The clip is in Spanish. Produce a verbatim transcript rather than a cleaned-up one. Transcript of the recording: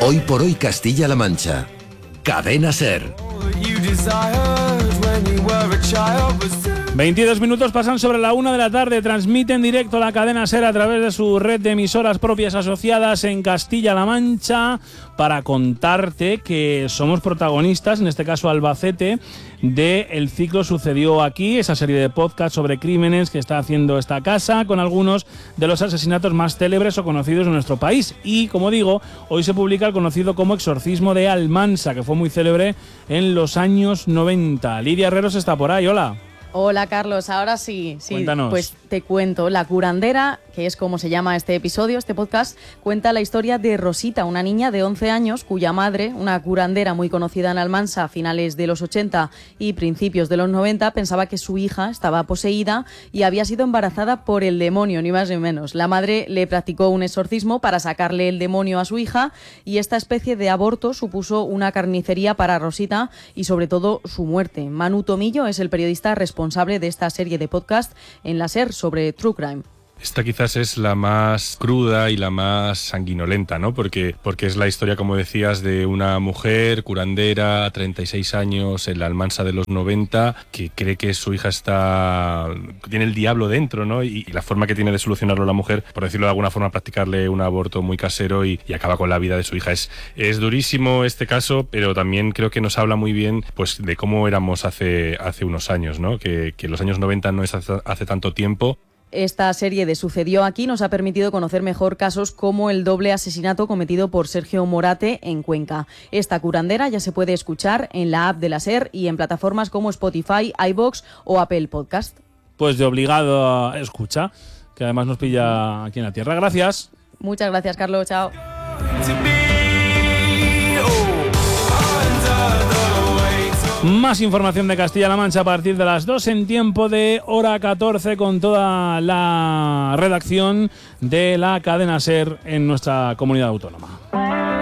Hoy por hoy Castilla-La Mancha. Cadena SER. veintidós minutos pasan sobre la una de la tarde. Transmite en directo la cadena SER a través de su red de emisoras propias asociadas en Castilla-La Mancha para contarte que somos protagonistas, en este caso Albacete, de El Ciclo Sucedió Aquí, esa serie de podcast sobre crímenes que está haciendo esta casa con algunos de los asesinatos más célebres o conocidos de nuestro país. Y, como digo, hoy se publica el conocido como Exorcismo de Almansa, que fue muy célebre en los años noventa. Lidia Herreros está por ahí, hola. Hola Carlos, ahora sí, sí. Cuéntanos. Pues te cuento, La Curandera, que es como se llama este episodio, este podcast, cuenta la historia de Rosita, una niña de once años cuya madre, una curandera muy conocida en Almansa a finales de los ochenta y principios de los noventa, pensaba que su hija estaba poseída y había sido embarazada por el demonio, ni más ni menos. La madre le practicó un exorcismo para sacarle el demonio a su hija y esta especie de aborto supuso una carnicería para Rosita y sobre todo su muerte. Manu Tomillo es el periodista responsable responsable de esta serie de podcast en la SER sobre True Crime. Esta quizás es la más cruda y la más sanguinolenta, ¿no? Porque, porque es la historia, como decías, de una mujer curandera, treinta y seis años, en la Almansa de los noventa, que cree que su hija está tiene el diablo dentro, ¿no? Y, y la forma que tiene de solucionarlo la mujer, por decirlo de alguna forma, practicarle un aborto muy casero y, y acaba con la vida de su hija. Es, es durísimo este caso, pero también creo que nos habla muy bien, pues, de cómo éramos hace, hace unos años, ¿no? Que, que los años noventa no es hace, hace tanto tiempo. Esta serie de Sucedió Aquí nos ha permitido conocer mejor casos como el doble asesinato cometido por Sergio Morate en Cuenca. Esta curandera ya se puede escuchar en la app de la SER y en plataformas como Spotify, iVoox o Apple Podcast. Pues de obligado a escucha, que además nos pilla aquí en la tierra. Gracias. Muchas gracias, Carlos. Chao. Más información de Castilla-La Mancha a partir de las dos en tiempo de hora catorce con toda la redacción de la cadena SER en nuestra comunidad autónoma.